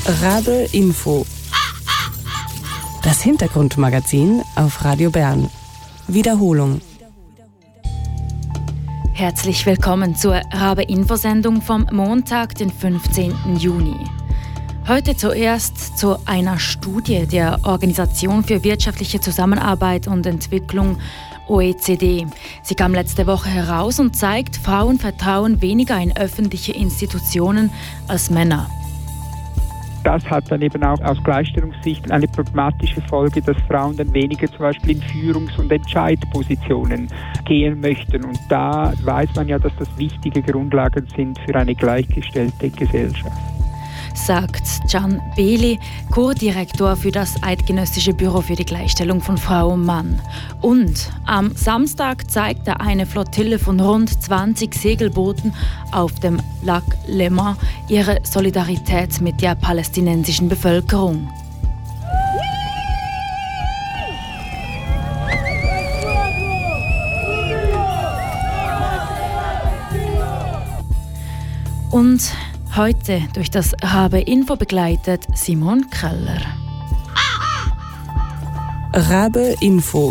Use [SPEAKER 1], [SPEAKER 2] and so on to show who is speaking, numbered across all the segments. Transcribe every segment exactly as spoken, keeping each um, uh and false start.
[SPEAKER 1] Rabe Info. Das Hintergrundmagazin auf Radio Bern. Wiederholung.
[SPEAKER 2] Herzlich willkommen zur Rabe Info-Sendung vom Montag, den fünfzehnten Juni. Heute zuerst zu einer Studie der Organisation für wirtschaftliche Zusammenarbeit und Entwicklung O E C D. Sie kam letzte Woche heraus und zeigt, Frauen vertrauen weniger in öffentliche Institutionen als Männer.
[SPEAKER 3] Das hat dann eben auch aus Gleichstellungssicht eine problematische Folge, dass Frauen dann weniger zum Beispiel in Führungs- und Entscheidpositionen gehen möchten. Und da weiß man ja, dass das wichtige Grundlagen sind für eine gleichgestellte Gesellschaft.
[SPEAKER 2] Sagt Can Beli, Co-Direktor für das Eidgenössische Büro für die Gleichstellung von Frau und Mann. Und am Samstag zeigte eine Flottille von rund zwanzig Segelbooten auf dem Lac Léman ihre Solidarität mit der palästinensischen Bevölkerung. Und heute durch das Rabe Info begleitet Simon Keller.
[SPEAKER 1] Rabe Info.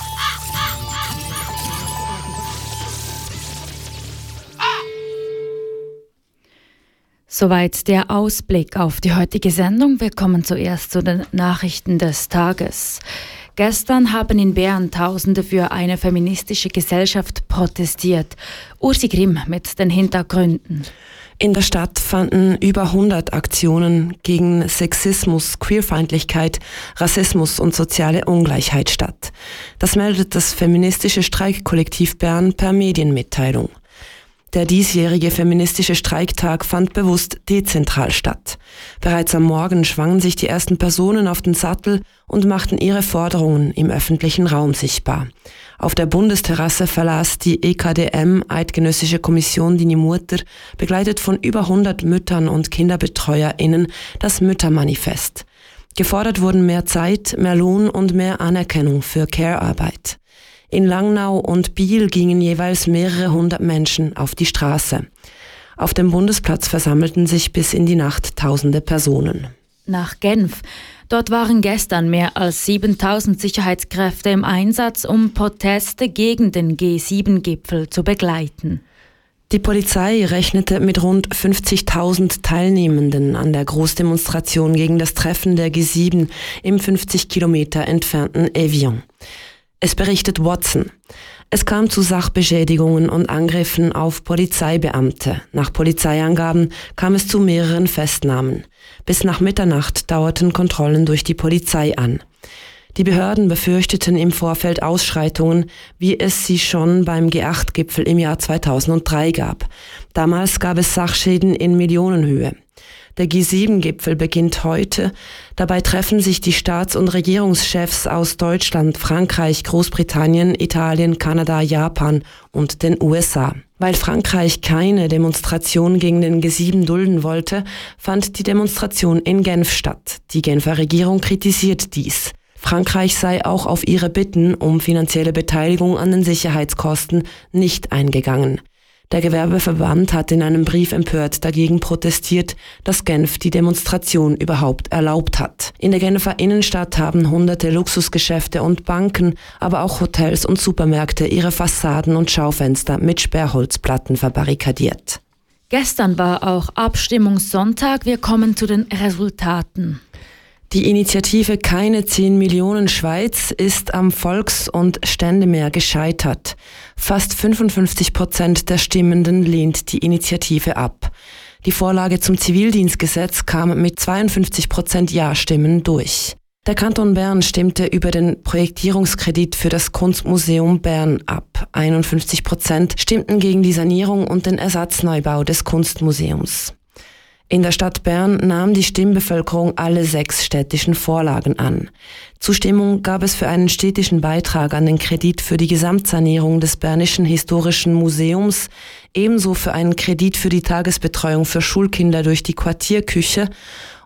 [SPEAKER 2] Soweit der Ausblick auf die heutige Sendung. Wir kommen zuerst zu den Nachrichten des Tages. Gestern haben in Bern Tausende für eine feministische Gesellschaft protestiert. Ursi Grimm mit den Hintergründen.
[SPEAKER 4] In der Stadt fanden über hundert Aktionen gegen Sexismus, Queerfeindlichkeit, Rassismus und soziale Ungleichheit statt. Das meldet das feministische Streikkollektiv Bern per Medienmitteilung. Der diesjährige feministische Streiktag fand bewusst dezentral statt. Bereits am Morgen schwangen sich die ersten Personen auf den Sattel und machten ihre Forderungen im öffentlichen Raum sichtbar. Auf der Bundesterrasse verlas die E K D M, Eidgenössische Kommission Dini Mutter, begleitet von über hundert Müttern und KinderbetreuerInnen, das Müttermanifest. Gefordert wurden mehr Zeit, mehr Lohn und mehr Anerkennung für Care-Arbeit. In Langnau und Biel gingen jeweils mehrere hundert Menschen auf die Straße. Auf dem Bundesplatz versammelten sich bis in die Nacht tausende Personen.
[SPEAKER 2] Nach Genf. Dort waren gestern mehr als siebentausend Sicherheitskräfte im Einsatz, um Proteste gegen den G sieben Gipfel zu begleiten.
[SPEAKER 4] Die Polizei rechnete mit rund fünfzigtausend Teilnehmenden an der Großdemonstration gegen das Treffen der G sieben im fünfzig Kilometer entfernten Evian. Es berichtet Watson. Es kam zu Sachbeschädigungen und Angriffen auf Polizeibeamte. Nach Polizeiangaben kam es zu mehreren Festnahmen. Bis nach Mitternacht dauerten Kontrollen durch die Polizei an. Die Behörden befürchteten im Vorfeld Ausschreitungen, wie es sie schon beim G acht Gipfel im Jahr zweitausenddrei gab. Damals gab es Sachschäden in Millionenhöhe. Der G sieben Gipfel beginnt heute. Dabei treffen sich die Staats- und Regierungschefs aus Deutschland, Frankreich, Großbritannien, Italien, Kanada, Japan und den U S A. Weil Frankreich keine Demonstration gegen den G sieben dulden wollte, fand die Demonstration in Genf statt. Die Genfer Regierung kritisiert dies. Frankreich sei auch auf ihre Bitten um finanzielle Beteiligung an den Sicherheitskosten nicht eingegangen. Der Gewerbeverband hat in einem Brief empört dagegen protestiert, dass Genf die Demonstration überhaupt erlaubt hat. In der Genfer Innenstadt haben hunderte Luxusgeschäfte und Banken, aber auch Hotels und Supermärkte ihre Fassaden und Schaufenster mit Sperrholzplatten verbarrikadiert.
[SPEAKER 2] Gestern war auch Abstimmungssonntag. Wir kommen zu den Resultaten.
[SPEAKER 4] Die Initiative Keine zehn Millionen Schweiz ist am Volks- und Ständemehr gescheitert. Fast fünfundfünfzig Prozent der Stimmenden lehnt die Initiative ab. Die Vorlage zum Zivildienstgesetz kam mit zweiundfünfzig Prozent Ja-Stimmen durch. Der Kanton Bern stimmte über den Projektierungskredit für das Kunstmuseum Bern ab. einundfünfzig Prozent stimmten gegen die Sanierung und den Ersatzneubau des Kunstmuseums. In der Stadt Bern nahm die Stimmbevölkerung alle sechs städtischen Vorlagen an. Zustimmung gab es für einen städtischen Beitrag an den Kredit für die Gesamtsanierung des Bernischen Historischen Museums, ebenso für einen Kredit für die Tagesbetreuung für Schulkinder durch die Quartierküche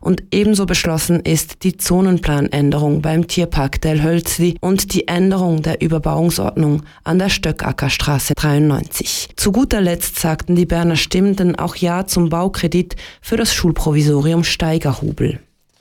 [SPEAKER 4] Und ebenso beschlossen ist die Zonenplanänderung beim Tierpark Del Hölzli und die Änderung der Überbauungsordnung an der Stöckackerstraße dreiundneunzig. Zu guter Letzt sagten die Berner Stimmenden auch Ja zum Baukredit für das Schulprovisorium Steigerhubel.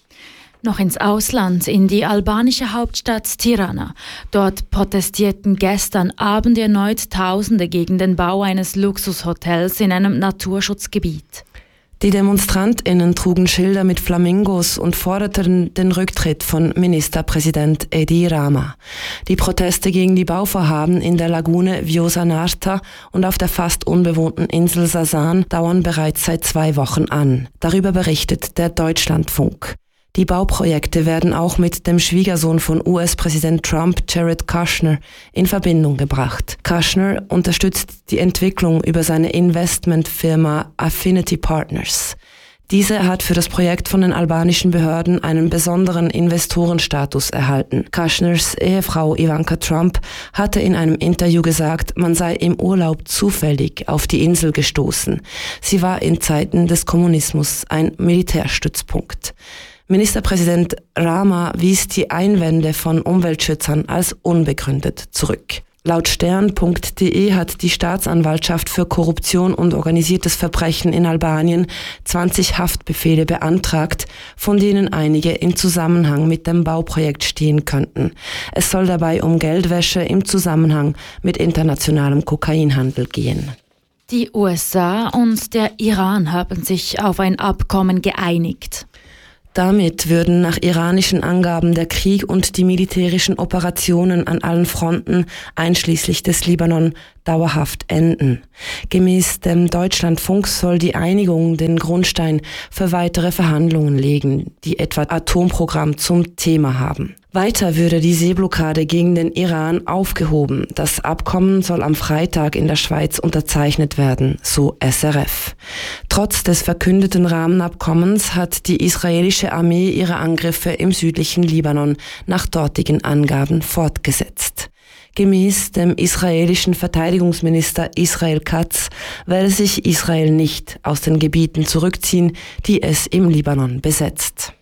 [SPEAKER 2] Noch ins Ausland, in die albanische Hauptstadt Tirana. Dort protestierten gestern Abend erneut Tausende gegen den Bau eines Luxushotels in einem Naturschutzgebiet.
[SPEAKER 4] Die DemonstrantInnen trugen Schilder mit Flamingos und forderten den Rücktritt von Ministerpräsident Edi Rama. Die Proteste gegen die Bauvorhaben in der Lagune Viosa-Narta und auf der fast unbewohnten Insel Sasan dauern bereits seit zwei Wochen an. Darüber berichtet der Deutschlandfunk. Die Bauprojekte werden auch mit dem Schwiegersohn von U S-Präsident Trump, Jared Kushner, in Verbindung gebracht. Kushner unterstützt die Entwicklung über seine Investmentfirma Affinity Partners. Diese hat für das Projekt von den albanischen Behörden einen besonderen Investorenstatus erhalten. Kushners Ehefrau Ivanka Trump hatte in einem Interview gesagt, man sei im Urlaub zufällig auf die Insel gestoßen. Sie war in Zeiten des Kommunismus ein Militärstützpunkt. Ministerpräsident Rama wies die Einwände von Umweltschützern als unbegründet zurück. Laut stern punkt de hat die Staatsanwaltschaft für Korruption und organisiertes Verbrechen in Albanien zwanzig Haftbefehle beantragt, von denen einige in Zusammenhang mit dem Bauprojekt stehen könnten. Es soll dabei um Geldwäsche im Zusammenhang mit internationalem Kokainhandel gehen.
[SPEAKER 2] Die U S A und der Iran haben sich auf ein Abkommen geeinigt.
[SPEAKER 4] Damit würden nach iranischen Angaben der Krieg und die militärischen Operationen an allen Fronten, einschließlich des Libanon, dauerhaft enden. Gemäß dem Deutschlandfunk soll die Einigung den Grundstein für weitere Verhandlungen legen, die etwa Atomprogramm zum Thema haben. Weiter würde die Seeblockade gegen den Iran aufgehoben. Das Abkommen soll am Freitag in der Schweiz unterzeichnet werden, so S R F. Trotz des verkündeten Rahmenabkommens hat die israelische Armee ihre Angriffe im südlichen Libanon nach dortigen Angaben fortgesetzt. Gemäß dem israelischen Verteidigungsminister Israel Katz werde sich Israel nicht aus den Gebieten zurückziehen, die es im Libanon besetzt.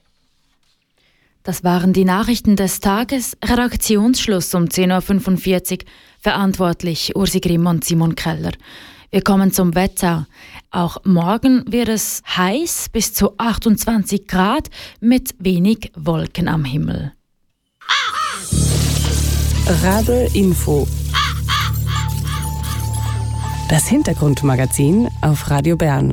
[SPEAKER 2] Das waren die Nachrichten des Tages. Redaktionsschluss um zehn Uhr fünfundvierzig. Verantwortlich Ursi Grimm und Simon Keller. Wir kommen zum Wetter. Auch morgen wird es heiß bis zu achtundzwanzig Grad mit wenig Wolken am Himmel.
[SPEAKER 1] Rabe Info. Das Hintergrundmagazin auf Radio Bern.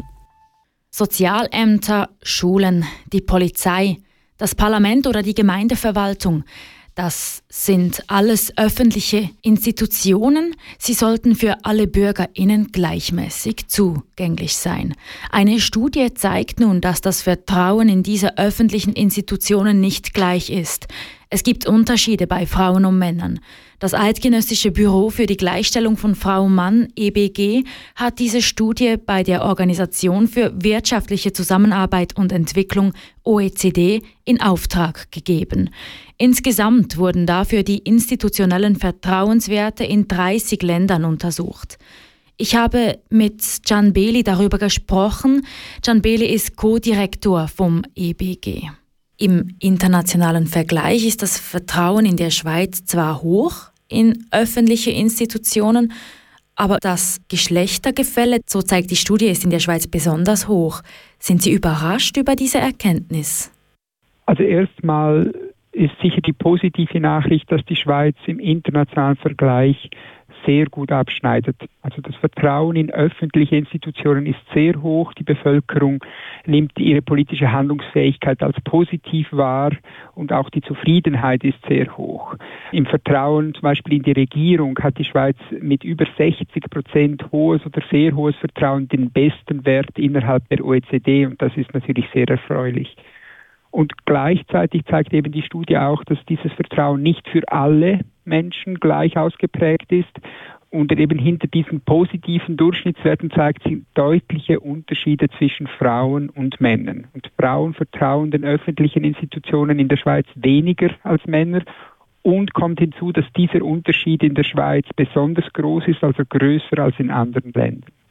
[SPEAKER 2] Sozialämter, Schulen, die Polizei, das Parlament oder die Gemeindeverwaltung, das sind alles öffentliche Institutionen. Sie sollten für alle BürgerInnen gleichmäßig zugänglich sein. Eine Studie zeigt nun, dass das Vertrauen in diese öffentlichen Institutionen nicht gleich ist. Es gibt Unterschiede bei Frauen und Männern. Das Eidgenössische Büro für die Gleichstellung von Frau und Mann, E B G, hat diese Studie bei der Organisation für wirtschaftliche Zusammenarbeit und Entwicklung, O E C D, in Auftrag gegeben. Insgesamt wurden dafür die institutionellen Vertrauenswerte in dreißig Ländern untersucht. Ich habe mit Can Beli darüber gesprochen. Can Beli ist Co-Direktor vom E B G. Im internationalen Vergleich ist das Vertrauen in der Schweiz zwar hoch in öffentliche Institutionen, aber das Geschlechtergefälle, so zeigt die Studie, ist in der Schweiz besonders hoch. Sind Sie überrascht über diese Erkenntnis?
[SPEAKER 3] Also erstmal ist sicher die positive Nachricht, dass die Schweiz im internationalen Vergleich sehr gut abschneidet. Also das Vertrauen in öffentliche Institutionen ist sehr hoch. Die Bevölkerung nimmt ihre politische Handlungsfähigkeit als positiv wahr und auch die Zufriedenheit ist sehr hoch. Im Vertrauen zum Beispiel in die Regierung hat die Schweiz mit über sechzig Prozent hohes oder sehr hohes Vertrauen den besten Wert innerhalb der O E C D und das ist natürlich sehr erfreulich. Und gleichzeitig zeigt eben die Studie auch, dass dieses Vertrauen nicht für alle Menschen gleich ausgeprägt ist. Und eben hinter diesen positiven Durchschnittswerten zeigt sich deutliche Unterschiede zwischen Frauen und Männern. Und Frauen vertrauen den öffentlichen Institutionen in der Schweiz weniger als Männer. Und kommt hinzu, dass dieser Unterschied in der Schweiz besonders groß ist, also größer als in anderen Ländern.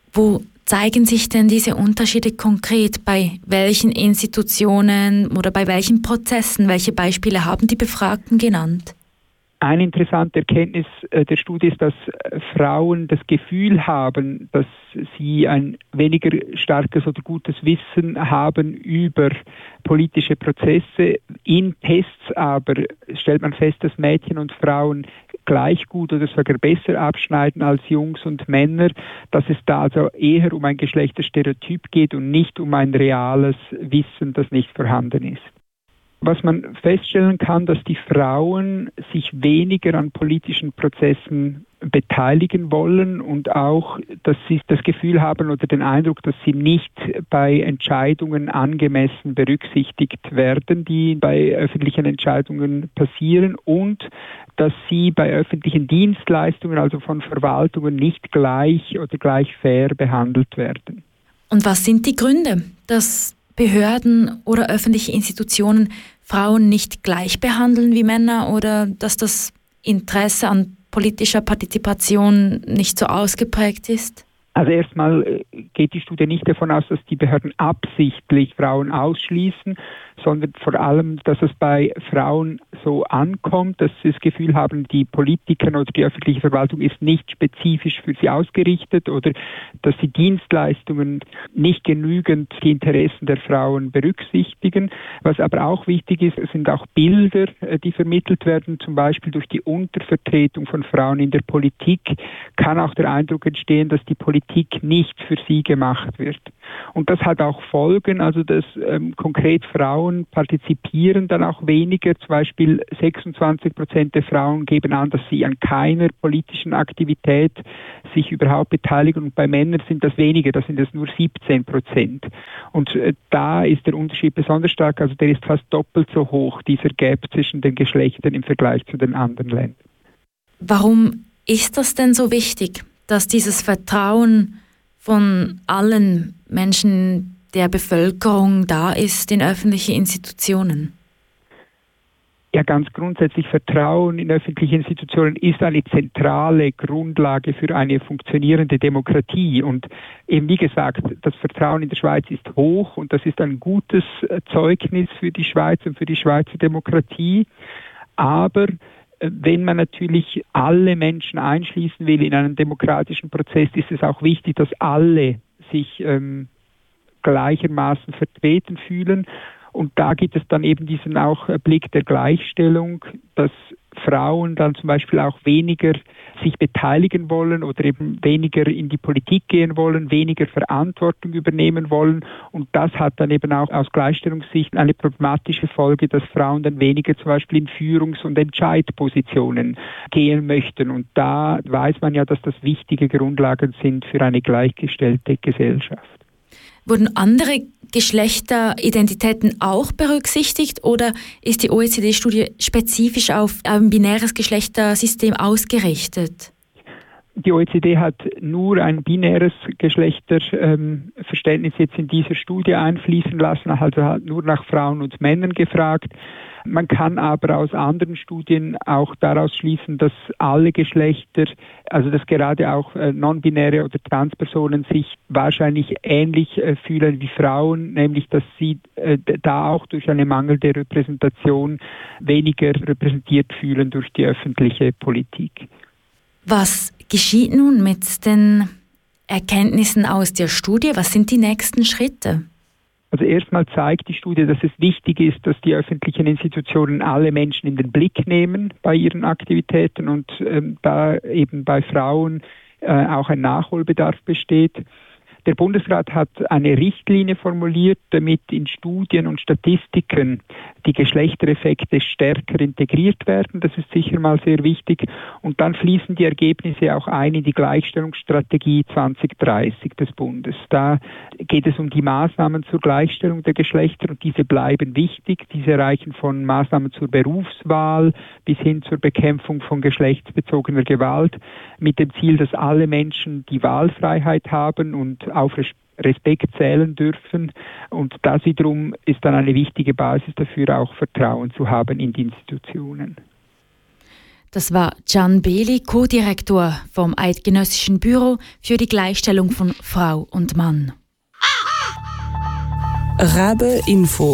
[SPEAKER 2] Wo zeigen sich denn diese Unterschiede konkret? Bei welchen Institutionen oder bei welchen Prozessen? Welche Beispiele haben die Befragten genannt?
[SPEAKER 3] Eine interessante Erkenntnis der Studie ist, dass Frauen das Gefühl haben, dass sie ein weniger starkes oder gutes Wissen haben über politische Prozesse. In Tests aber stellt man fest, dass Mädchen und Frauen gleich gut oder sogar besser abschneiden als Jungs und Männer, dass es da also eher um ein Geschlechterstereotyp geht und nicht um ein reales Wissen, das nicht vorhanden ist. Was man feststellen kann, dass die Frauen sich weniger an politischen Prozessen beteiligen wollen und auch, dass sie das Gefühl haben oder den Eindruck, dass sie nicht bei Entscheidungen angemessen berücksichtigt werden, die bei öffentlichen Entscheidungen passieren, und dass sie bei öffentlichen Dienstleistungen, also von Verwaltungen, nicht gleich oder gleich fair behandelt werden.
[SPEAKER 2] Und was sind die Gründe, dass Behörden oder öffentliche Institutionen Frauen nicht gleich behandeln wie Männer oder dass das Interesse an politischer Partizipation nicht so ausgeprägt ist?
[SPEAKER 3] Also erstmal geht die Studie nicht davon aus, dass die Behörden absichtlich Frauen ausschließen, sondern vor allem, dass es bei Frauen so ankommt, dass sie das Gefühl haben, die Politiker oder die öffentliche Verwaltung ist nicht spezifisch für sie ausgerichtet oder dass die Dienstleistungen nicht genügend die Interessen der Frauen berücksichtigen. Was aber auch wichtig ist, sind auch Bilder, die vermittelt werden, zum Beispiel durch die Untervertretung von Frauen in der Politik, kann auch der Eindruck entstehen, dass die Politik nicht für sie gemacht wird. Und das hat auch Folgen, also dass ähm, konkret Frauen partizipieren dann auch weniger. Zum Beispiel sechsundzwanzig Prozent der Frauen geben an, dass sie an keiner politischen Aktivität sich überhaupt beteiligen, und bei Männern sind das weniger, das sind es nur siebzehn Prozent. Und äh, da ist der Unterschied besonders stark, also der ist fast doppelt so hoch, dieser Gap zwischen den Geschlechtern im Vergleich zu den anderen Ländern.
[SPEAKER 2] Warum ist das denn so wichtig, dass dieses Vertrauen von allen Menschen der Bevölkerung da ist in öffentliche Institutionen?
[SPEAKER 3] Ja, ganz grundsätzlich Vertrauen in öffentliche Institutionen ist eine zentrale Grundlage für eine funktionierende Demokratie. Und eben wie gesagt, das Vertrauen in der Schweiz ist hoch und das ist ein gutes Zeugnis für die Schweiz und für die Schweizer Demokratie. Aber wenn man natürlich alle Menschen einschließen will in einen demokratischen Prozess, ist es auch wichtig, dass alle sich ähm, gleichermaßen vertreten fühlen. Und da gibt es dann eben diesen auch Blick der Gleichstellung, dass Frauen dann zum Beispiel auch weniger sich beteiligen wollen oder eben weniger in die Politik gehen wollen, weniger Verantwortung übernehmen wollen. Und das hat dann eben auch aus Gleichstellungssicht eine problematische Folge, dass Frauen dann weniger zum Beispiel in Führungs- und Entscheidpositionen gehen möchten. Und da weiß man ja, dass das wichtige Grundlagen sind für eine gleichgestellte Gesellschaft.
[SPEAKER 2] Wurden andere Geschlechteridentitäten auch berücksichtigt oder ist die O E C D-Studie spezifisch auf ein binäres Geschlechtersystem ausgerichtet?
[SPEAKER 3] Die O E C D hat nur ein binäres Geschlechterverständnis jetzt in dieser Studie einfließen lassen, also hat nur nach Frauen und Männern gefragt. Man kann aber aus anderen Studien auch daraus schließen, dass alle Geschlechter, also dass gerade auch äh, non-binäre oder Transpersonen sich wahrscheinlich ähnlich äh, fühlen wie Frauen, nämlich dass sie äh, da auch durch eine mangelnde Repräsentation weniger repräsentiert fühlen durch die öffentliche Politik.
[SPEAKER 2] Was geschieht nun mit den Erkenntnissen aus der Studie? Was sind die nächsten Schritte?
[SPEAKER 3] Also erstmal zeigt die Studie, dass es wichtig ist, dass die öffentlichen Institutionen alle Menschen in den Blick nehmen bei ihren Aktivitäten und ähm, da eben bei Frauen äh, auch ein Nachholbedarf besteht. Der Bundesrat hat eine Richtlinie formuliert, damit in Studien und Statistiken die Geschlechtereffekte stärker integriert werden. Das ist sicher mal sehr wichtig. Und dann fließen die Ergebnisse auch ein in die Gleichstellungsstrategie zwanzig dreißig des Bundes. Da geht es um die Maßnahmen zur Gleichstellung der Geschlechter und diese bleiben wichtig. Diese reichen von Maßnahmen zur Berufswahl bis hin zur Bekämpfung von geschlechtsbezogener Gewalt mit dem Ziel, dass alle Menschen die Wahlfreiheit haben und auf Respekt zählen dürfen. Und das wiederum ist dann eine wichtige Basis dafür, auch Vertrauen zu haben in die Institutionen.
[SPEAKER 2] Das war Can Beli, Co-Direktor vom Eidgenössischen Büro für die Gleichstellung von Frau und Mann.
[SPEAKER 1] Rabe Info.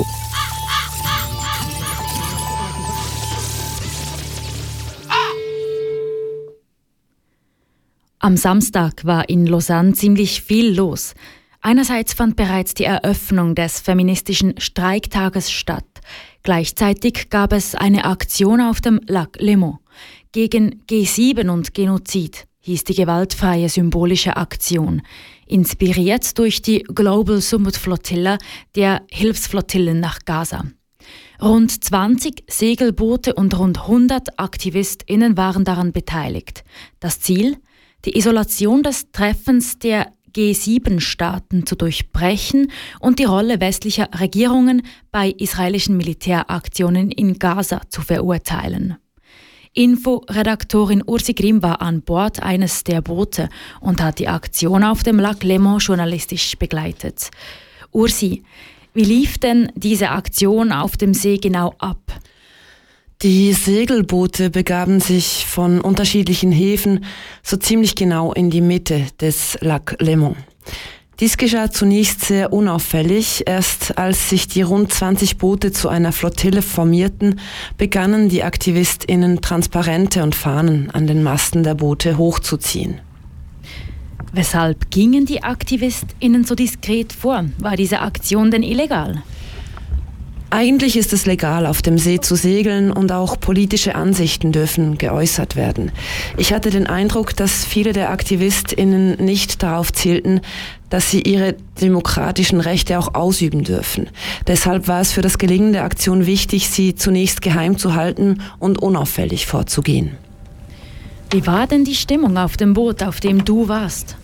[SPEAKER 2] Am Samstag war in Lausanne ziemlich viel los. Einerseits fand bereits die Eröffnung des feministischen Streiktages statt. Gleichzeitig gab es eine Aktion auf dem Lac Léman. Gegen G sieben und Genozid hieß die gewaltfreie symbolische Aktion, inspiriert durch die Global Summit Flottille der Hilfsflottillen nach Gaza. Rund zwanzig Segelboote und rund hundert AktivistInnen waren daran beteiligt. Das Ziel? Die Isolation des Treffens der G sieben Staaten zu durchbrechen und die Rolle westlicher Regierungen bei israelischen Militäraktionen in Gaza zu verurteilen. Info-Redaktorin Ursi Grimm war an Bord eines der Boote und hat die Aktion auf dem Lac Léman journalistisch begleitet. Ursi, wie lief denn diese Aktion auf dem See genau ab?
[SPEAKER 4] Die Segelboote begaben sich von unterschiedlichen Häfen so ziemlich genau in die Mitte des Lac Léman. Dies geschah zunächst sehr unauffällig. Erst als sich die rund zwanzig Boote zu einer Flottille formierten, begannen die AktivistInnen Transparente und Fahnen an den Masten der Boote hochzuziehen.
[SPEAKER 2] Weshalb gingen die AktivistInnen so diskret vor? War diese Aktion denn illegal?
[SPEAKER 4] Eigentlich ist es legal, auf dem See zu segeln und auch politische Ansichten dürfen geäußert werden. Ich hatte den Eindruck, dass viele der AktivistInnen nicht darauf zielten, dass sie ihre demokratischen Rechte auch ausüben dürfen. Deshalb war es für das Gelingen der Aktion wichtig, sie zunächst geheim zu halten und unauffällig vorzugehen.
[SPEAKER 2] Wie war denn die Stimmung auf dem Boot, auf dem du warst?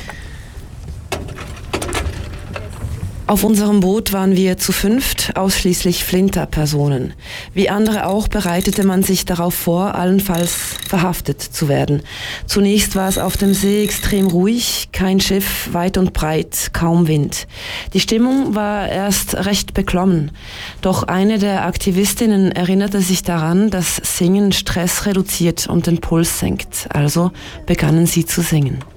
[SPEAKER 4] Auf unserem Boot waren wir zu fünft, ausschließlich Flinter-Personen. Wie andere auch bereitete man sich darauf vor, allenfalls verhaftet zu werden. Zunächst war es auf dem See extrem ruhig, kein Schiff, weit und breit, kaum Wind. Die Stimmung war erst recht beklommen. Doch eine der Aktivistinnen erinnerte sich daran, dass Singen Stress reduziert und den Puls senkt. Also begannen sie zu singen.